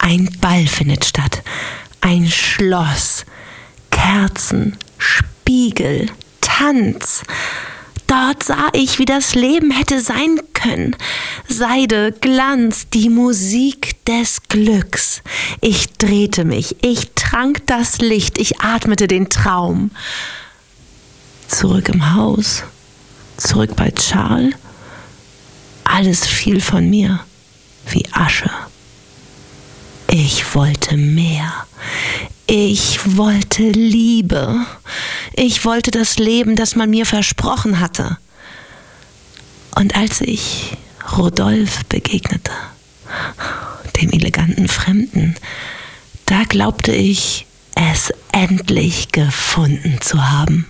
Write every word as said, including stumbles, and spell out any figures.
Ein Ball findet statt, ein Schloss, Kerzen, Spiegel, Tanz. Dort sah ich, wie das Leben hätte sein können. Seide, Glanz, die Musik des Glücks. Ich drehte mich, ich trank das Licht, ich atmete den Traum. Zurück im Haus, zurück bei Charles. Alles fiel von mir wie Asche. Ich wollte mehr. Ich wollte Liebe. Ich wollte das Leben, das man mir versprochen hatte. Und als ich Rodolphe begegnete, dem eleganten Fremden, da glaubte ich, es endlich gefunden zu haben.